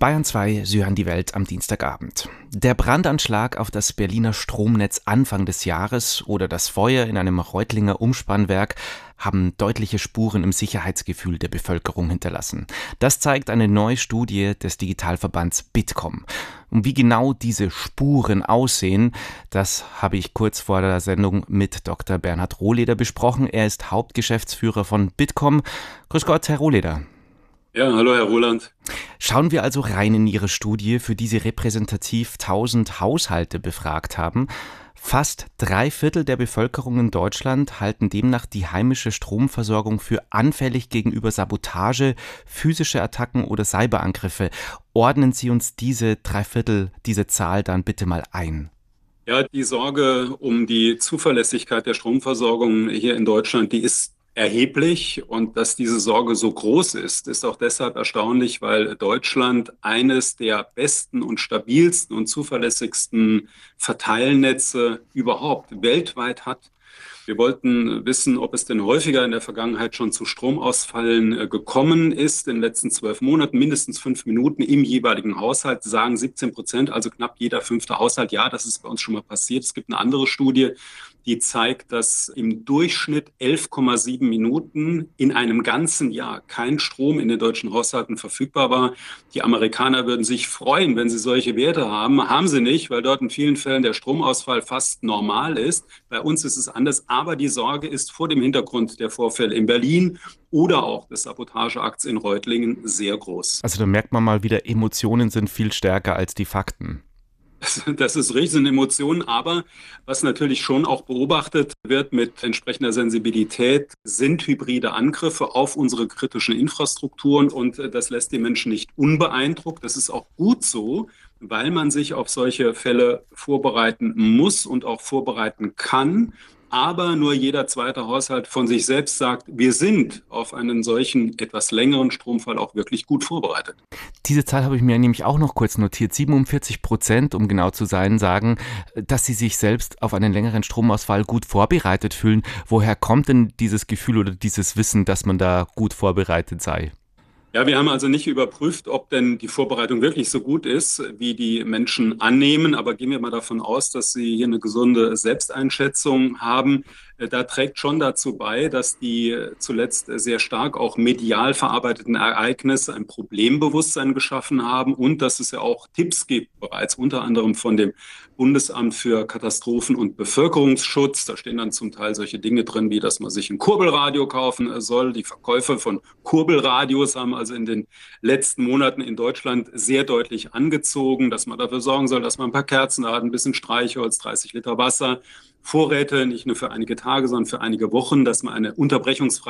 Bayern 2, Sie hören die Welt am Dienstagabend. Der Brandanschlag auf das Berliner Stromnetz Anfang des Jahres oder das Feuer in einem Reutlinger Umspannwerk haben deutliche Spuren im Sicherheitsgefühl der Bevölkerung hinterlassen. Das zeigt eine neue Studie des Digitalverbands Bitkom. Und wie genau diese Spuren aussehen, das habe ich kurz vor der Sendung mit Dr. Bernhard Rohleder besprochen. Er ist Hauptgeschäftsführer von Bitkom. Grüß Gott, Herr Rohleder. Ja, hallo Herr Roland. Schauen wir also rein in Ihre Studie, für die Sie repräsentativ 1000 Haushalte befragt haben. Fast 3/4 der Bevölkerung in Deutschland halten demnach die heimische Stromversorgung für anfällig gegenüber Sabotage, physische Attacken oder Cyberangriffe. Ordnen Sie uns diese 3/4, diese Zahl dann bitte mal ein. Ja, die Sorge um die Zuverlässigkeit der Stromversorgung hier in Deutschland, die ist erheblich, und dass diese Sorge so groß ist auch deshalb erstaunlich, weil Deutschland eines der besten und stabilsten und zuverlässigsten Verteilnetze überhaupt weltweit hat. Wir wollten wissen, ob es denn häufiger in der Vergangenheit schon zu Stromausfällen gekommen ist. In den letzten 12 Monaten mindestens 5 Minuten im jeweiligen Haushalt, sagen 17%, also knapp jeder 5. Haushalt. Ja, das ist bei uns schon mal passiert. Es gibt eine andere Studie, die zeigt, dass im Durchschnitt 11,7 Minuten in einem ganzen Jahr kein Strom in den deutschen Haushalten verfügbar war. Die Amerikaner würden sich freuen, wenn sie solche Werte haben. Haben sie nicht, weil dort in vielen Fällen der Stromausfall fast normal ist. Bei uns ist es anders, aber die Sorge ist vor dem Hintergrund der Vorfälle in Berlin oder auch des Sabotageakts in Reutlingen sehr groß. Also da merkt man mal wieder, Emotionen sind viel stärker als die Fakten. Das ist richtig, sind Emotionen, aber was natürlich schon auch beobachtet wird mit entsprechender Sensibilität, sind hybride Angriffe auf unsere kritischen Infrastrukturen, und das lässt die Menschen nicht unbeeindruckt. Das ist auch gut so, weil man sich auf solche Fälle vorbereiten muss und auch vorbereiten kann. Aber nur jeder zweite Haushalt von sich selbst sagt, wir sind auf einen solchen etwas längeren Stromfall auch wirklich gut vorbereitet. Diese Zahl habe ich mir nämlich auch noch kurz notiert. 47%, um genau zu sein, sagen, dass sie sich selbst auf einen längeren Stromausfall gut vorbereitet fühlen. Woher kommt denn dieses Gefühl oder dieses Wissen, dass man da gut vorbereitet sei? Ja, wir haben also nicht überprüft, ob denn die Vorbereitung wirklich so gut ist, wie die Menschen annehmen. Aber gehen wir mal davon aus, dass sie hier eine gesunde Selbsteinschätzung haben. Da trägt schon dazu bei, dass die zuletzt sehr stark auch medial verarbeiteten Ereignisse ein Problembewusstsein geschaffen haben und dass es ja auch Tipps gibt, bereits unter anderem von dem Bundesamt für Katastrophen- und Bevölkerungsschutz. Da stehen dann zum Teil solche Dinge drin, wie dass man sich ein Kurbelradio kaufen soll. Die Verkäufe von Kurbelradios haben also in den letzten Monaten in Deutschland sehr deutlich angezogen, dass man dafür sorgen soll, dass man ein paar Kerzen hat, ein bisschen Streichholz, 30 Liter Wasser, Vorräte, nicht nur für einige Tage, sondern für einige Wochen, dass man eine unterbrechungsfreie